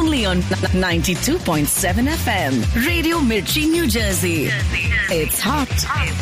only on 92.7 FM. Radio Mirchi, New Jersey. It's hot.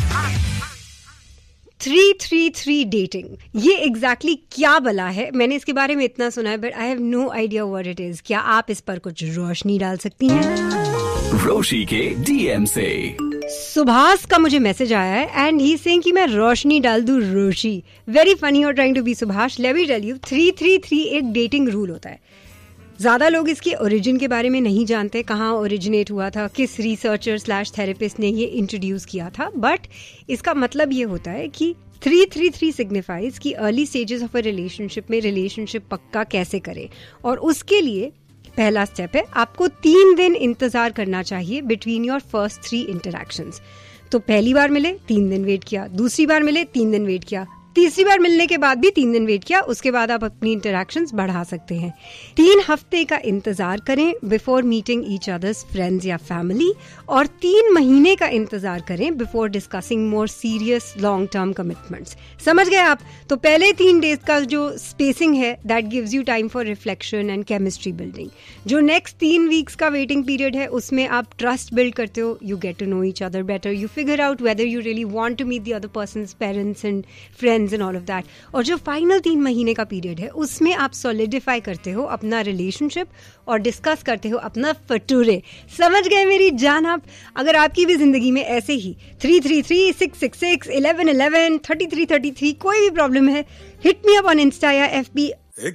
333 dating, ये exactly क्या बला है? मैंने इसके बारे में इतना सुना है, but I have no idea what it is. क्या आप इस पर कुछ रोशनी डाल सकती हैं? रोशी के डीएम से सुभाष का मुझे मैसेज आया है एंड ही सेइंग कि मैं रोशनी डाल दूं रोशी. वेरी फनी और trying to be Subhash. Let me tell you, 333 एक डेटिंग रूल होता है. ज़्यादा लोग इसके ओरिजिन के बारे में नहीं जानते, कहाँ ओरिजिनेट हुआ था, किस रिसर्चर / थेरेपिस्ट ने ये इंट्रोड्यूस किया था. बट इसका मतलब ये होता है कि 333 सिग्निफाइज कि early stages of a relationship में रिलेशनशिप पक्का कैसे करें. और उसके लिए पहला स्टेप है, आपको 3 दिन इंतजार करना चाहिए बिटवीन योर फर्स्ट 3 इंटरैक्शंस. तो पहली बार मिले 3 दिन वेट किया, दूसरी बार मिले 3 दिन वेट किया, तीसरी बार मिलने के बाद भी 3 दिन वेट किया. उसके बाद आप अपनी इंटरैक्शंस बढ़ा सकते हैं. 3 हफ्ते का इंतजार करें before meeting each others friends या फैमिली, और 3 महीने का इंतजार करें before discussing more serious long term commitments. समझ गए आप? तो पहले 3 डेज का जो स्पेसिंग है that gives you time for reflection and chemistry building. जो नेक्स्ट 3 वीक्स का वेटिंग पीरियड है उसमें आप ट्रस्ट बिल्ड करते हो. You get to know each other better, you figure out whether you really want to meet the other persons parents and friends and all of that. और जो final 3 महीने का period है उसमें आप सॉलिडिफाई करते हो अपना रिलेशनशिप और डिस्कस करते हो अपना फटूरे. समझ गए मेरी जान आप? अगर आपकी भी जिंदगी में ऐसे ही 333 666 1111 3333 कोई भी प्रॉब्लम है, hit me up on Insta या FB